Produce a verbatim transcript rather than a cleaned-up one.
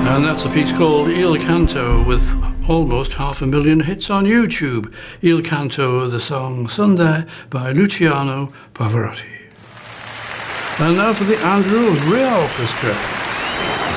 And that's a piece called Il Canto with almost half a million hits on YouTube. Il Canto, the song Sunday by Luciano Pavarotti. And now for the Andrew Rea Orchestra.